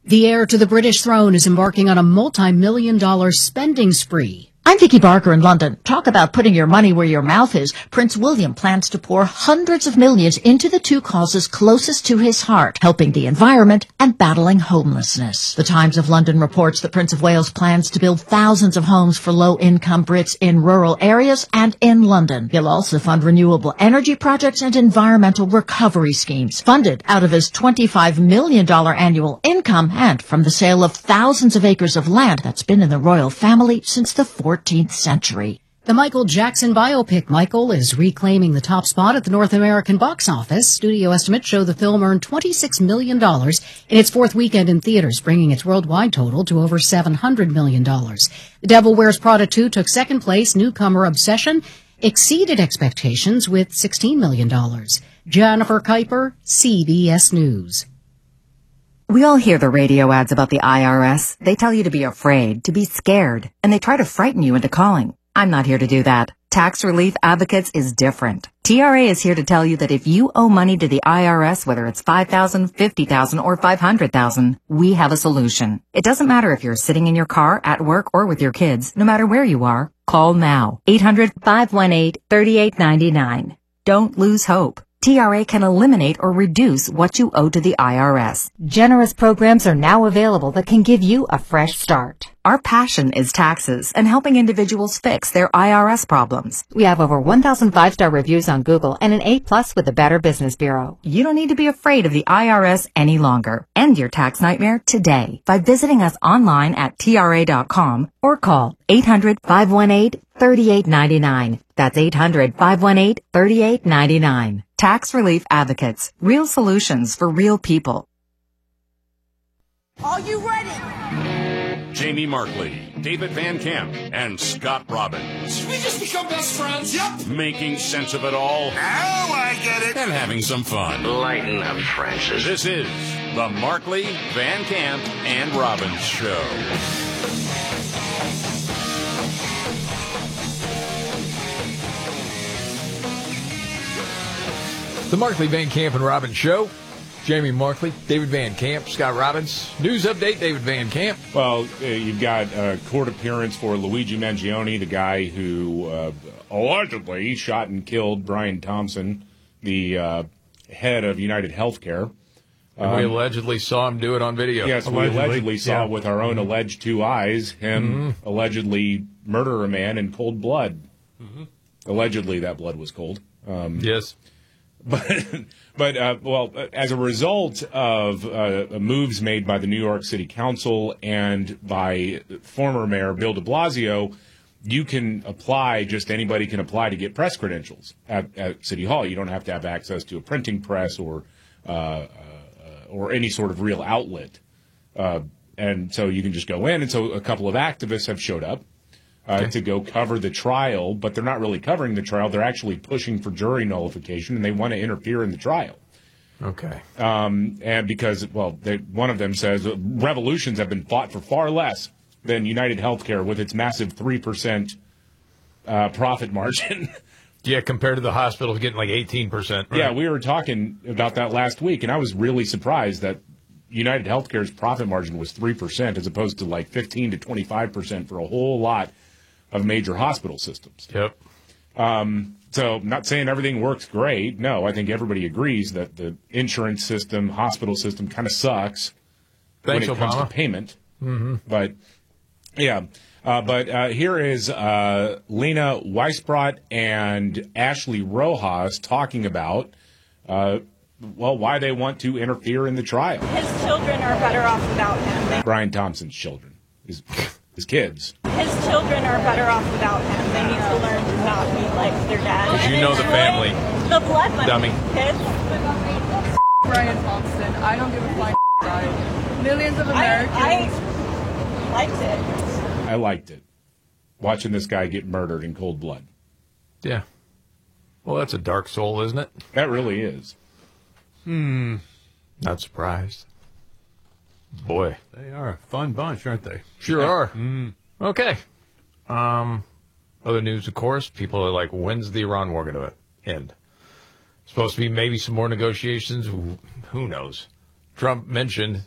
The heir to the British throne is embarking on a multi-million-dollar spending spree. I'm Vicki Barker in London. Talk about putting your money where your mouth is. Prince William plans to pour hundreds of millions into the two causes closest to his heart, helping the environment and battling homelessness. The Times of London reports the Prince of Wales plans to build thousands of homes for low-income Brits in rural areas and in London. He'll also fund renewable energy projects and environmental recovery schemes, funded out of his $25 million annual income and from the sale of thousands of acres of land that's been in the royal family since the 14th century. The Michael Jackson biopic, Michael, is reclaiming the top spot at the North American box office. Studio estimates show the film earned $26 million in its fourth weekend in theaters, bringing its worldwide total to over $700 million. The Devil Wears Prada 2 took second place. Newcomer Obsession exceeded expectations with $16 million. Jennifer Kuiper, CBS News. We all hear the radio ads about the IRS. They tell you to be afraid, to be scared, and they try to frighten you into calling. I'm not here to do that. Tax Relief Advocates is different. TRA is here to tell you that if you owe money to the IRS, whether it's $5,000, $50,000, or $500,000, we have a solution. It doesn't matter if you're sitting in your car, at work, or with your kids. No matter where you are, call now. 800-518-3899. Don't lose hope. TRA can eliminate or reduce what you owe to the IRS. Generous programs are now available that can give you a fresh start. Our passion is taxes and helping individuals fix their IRS problems. We have over 1,000 5-star reviews on Google and an A+ with the Better Business Bureau. You don't need to be afraid of the IRS any longer. End your tax nightmare today by visiting us online at TRA.com or call 800-518-3899. That's 800-518-3899. Tax Relief Advocates. Real solutions for real people. Are you ready? Jamie Markley, David Van Camp, and Scott Robbins. Did we just become best friends? Yep. Making sense of it all. Now I get it. And having some fun. Lighten up, Francis. This is the Markley, Van Camp, and Robbins Show. The Markley, Van Camp, and Robbins Show. Jamie Markley, David Van Camp, Scott Robbins. News update, David Van Camp. Well, you've got a court appearance for Luigi Mangione, the guy who allegedly shot and killed Brian Thompson, the head of United Healthcare. And we allegedly saw him do it on video. Yes, we allegedly saw with our own alleged two eyes him allegedly murder a man in cold blood. Allegedly, that blood was cold. Yes. But as a result of moves made by the New York City Council and by former Mayor Bill de Blasio, you can apply, just anybody can apply to get press credentials at City Hall. You don't have to have access to a printing press or any sort of real outlet. And so you can just go in. And so a couple of activists have showed up to go cover the trial, but they're not really covering the trial. They're actually pushing for jury nullification, and they want to interfere in the trial. Okay. And because, one of them says revolutions have been fought for far less than United Healthcare with its massive 3% profit margin. Yeah, compared to the hospitals getting like 18%. Right? Yeah, we were talking about that last week, and I was really surprised that United Healthcare's profit margin was 3% as opposed to like 15 to 25% for a whole lot of major hospital systems. Yep. So not saying everything works great. No, I think everybody agrees that the insurance system, hospital system kind of sucks when it comes to payment. But, yeah. But here is Lena Weisbrot and Ashley Rojas talking about, why they want to interfere in the trial. His children are better off without him. Brian Thompson's children, his kids. His children are better off without him. They need to learn to not be like their dad. Because you know the family. The blood money. Dummy. Kids. Brian Thompson. I don't give a flying guy. Millions of Americans. I liked it. I liked it. Watching this guy get murdered in cold blood. Yeah. Well, that's a dark soul, isn't it? That really is. Not surprised. Boy. They are a fun bunch, aren't they? Sure are. Okay. Other news, of course, people are like, when's the Iran war going to end? Supposed to be maybe some more negotiations. Who knows? Trump mentioned